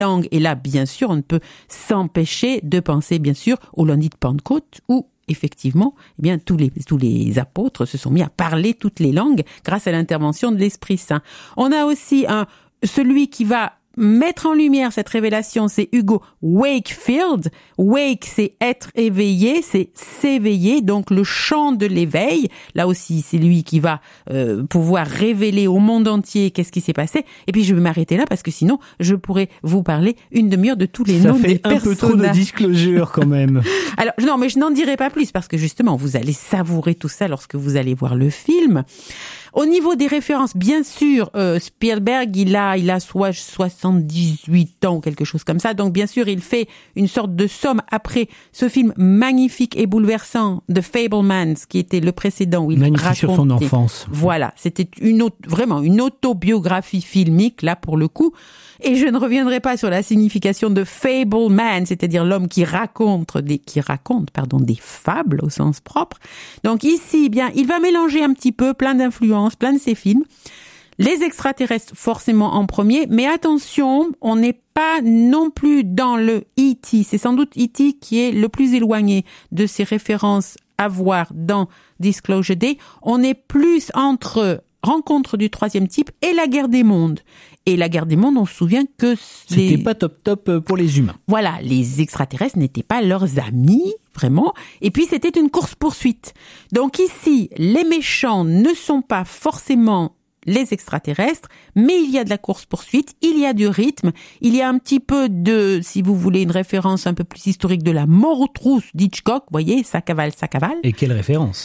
langues. Et là, bien sûr, on ne peut s'empêcher de penser, bien sûr, au lundi de Pentecôte où effectivement, eh bien, tous les apôtres se sont mis à parler toutes les langues grâce à l'intervention de l'Esprit Saint. On a aussi celui qui va mettre en lumière cette révélation, c'est Hugo Wakefield. Wake, c'est être éveillé, c'est s'éveiller, donc le chant de l'éveil. Là aussi, c'est lui qui va pouvoir révéler au monde entier qu'est-ce qui s'est passé. Et puis, je vais m'arrêter là parce que sinon, je pourrais vous parler une demi-heure de tous les noms des personnages. Ça fait un peu trop de disclosure quand même. Alors, non, mais je n'en dirai pas plus parce que justement, vous allez savourer tout ça lorsque vous allez voir le film. Au niveau des références, bien sûr, Spielberg, il a soit 78 ans ou quelque chose comme ça. Donc, bien sûr, il fait une sorte de somme après ce film magnifique et bouleversant de Fabelmans, qui était le précédent où il magnifique racontait sur son enfance. Voilà, c'était vraiment une autobiographie filmique là pour le coup. Et je ne reviendrai pas sur la signification de Fableman, c'est-à-dire l'homme qui raconte des fables au sens propre. Donc ici, bien, il va mélanger un petit peu plein d'influences, plein de ses films. Les extraterrestres, forcément en premier, mais attention, on n'est pas non plus dans le E.T. C'est sans doute E.T. qui est le plus éloigné de ces références à voir dans Disclosure Day. On est plus entre Rencontre du troisième type et La guerre des mondes. Et La guerre des mondes, on se souvient que c'était pas top pour les humains. Voilà, les extraterrestres n'étaient pas leurs amis, vraiment. Et puis, c'était une course-poursuite. Donc ici, les méchants ne sont pas forcément les extraterrestres, mais il y a de la course-poursuite, il y a du rythme, il y a un petit peu de, si vous voulez, une référence un peu plus historique de la mort aux trousses d'Hitchcock, vous voyez, ça cavale. Et quelle référence!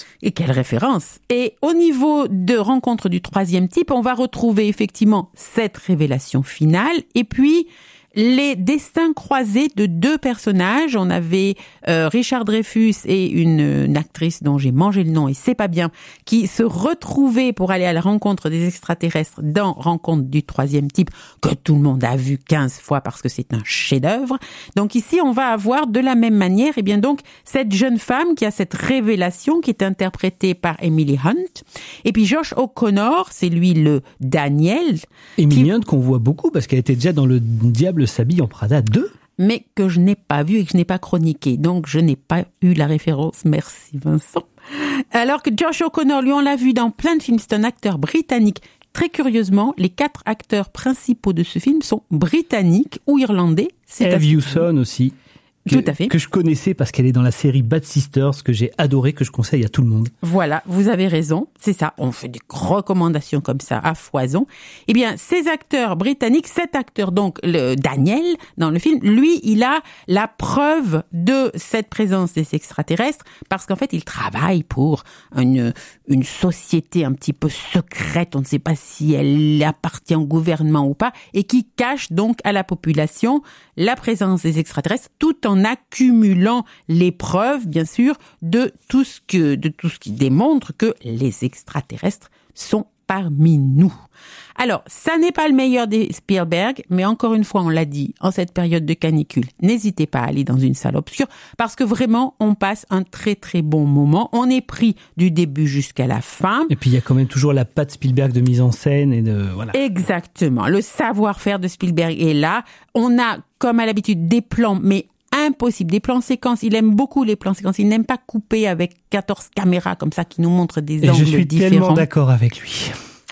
Et au niveau de Rencontre du troisième type, on va retrouver effectivement cette révélation finale, et puis les destins croisés de deux personnages. On avait Richard Dreyfuss et une actrice dont j'ai mangé le nom et c'est pas bien, qui se retrouvaient pour aller à la rencontre des extraterrestres dans Rencontre du troisième type, que tout le monde a vu 15 fois parce que c'est un chef-d'œuvre. Donc ici, on va avoir de la même manière, et bien donc, cette jeune femme qui a cette révélation qui est interprétée par Emily Hunt. Et puis Josh O'Connor, c'est lui le Daniel. Emily Hunt qu'on voit beaucoup parce qu'elle était déjà dans Le Diable s'habille en Prada 2. Mais que je n'ai pas vu et que je n'ai pas chroniqué. Donc, je n'ai pas eu la référence. Merci, Vincent. Alors que Josh O'Connor, lui, on l'a vu dans plein de films. C'est un acteur britannique. Très curieusement, les 4 acteurs principaux de ce film sont britanniques ou irlandais. Eve Hewson aussi. Tout à fait. Que je connaissais parce qu'elle est dans la série Bad Sisters, que j'ai adoré, que je conseille à tout le monde. Voilà, vous avez raison, c'est ça. On fait des recommandations comme ça à foison. Eh bien, ces acteurs britanniques, cet acteur, donc le Daniel, dans le film, lui, il a la preuve de cette présence des extraterrestres parce qu'en fait, il travaille pour une société un petit peu secrète, on ne sait pas si elle appartient au gouvernement ou pas, et qui cache donc à la population la présence des extraterrestres tout en accumulant les preuves, bien sûr, de tout ce qui démontre que les extraterrestres sont parmi nous. Alors, ça n'est pas le meilleur des Spielberg, mais encore une fois, on l'a dit, en cette période de canicule, n'hésitez pas à aller dans une salle obscure, parce que vraiment, on passe un très très bon moment. On est pris du début jusqu'à la fin. Et puis, il y a quand même toujours la patte Spielberg de mise en scène et de, voilà. Exactement. Le savoir-faire de Spielberg est là. On a, comme à l'habitude, des plans, mais impossible. Des plans séquences. Il aime beaucoup les plans séquences. Il n'aime pas couper avec 14 caméras comme ça qui nous montrent des angles différents. Et je suis tellement d'accord avec lui.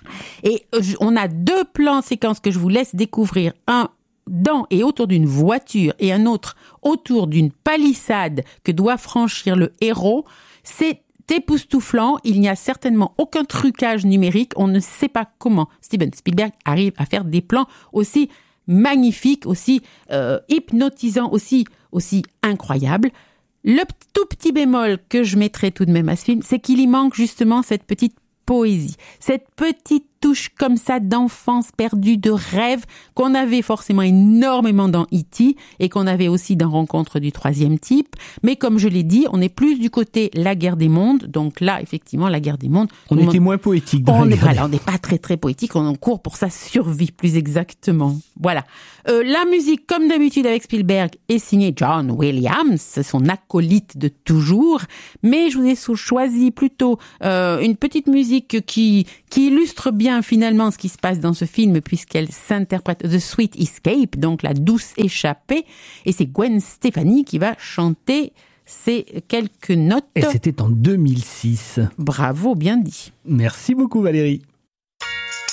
Et on a 2 plans séquences que je vous laisse découvrir. Un dans et autour d'une voiture et un autre autour d'une palissade que doit franchir le héros. C'est époustouflant. Il n'y a certainement aucun trucage numérique. On ne sait pas comment Steven Spielberg arrive à faire des plans aussi magnifiques, aussi hypnotisants, aussi incroyables. Le tout petit bémol que je mettrai tout de même à ce film, c'est qu'il y manque justement cette petite poésie, cette petite touche comme ça d'enfance perdue, de rêve qu'on avait forcément énormément dans E.T. et qu'on avait aussi dans Rencontre du troisième type. Mais comme je l'ai dit, on est plus du côté La guerre des mondes. Donc là, effectivement, La guerre des mondes. On était moins poétique. On n'est pas très très poétique. On en court pour sa survie, plus exactement. Voilà. La musique, comme d'habitude avec Spielberg, est signée John Williams, son acolyte de toujours. Mais je vous ai choisi plutôt une petite musique qui qui illustre bien finalement ce qui se passe dans ce film puisqu'elle s'interprète The Sweet Escape, donc la douce échappée, et c'est Gwen Stefani qui va chanter ces quelques notes. Et c'était en 2006. Bravo, bien dit. Merci beaucoup Valérie.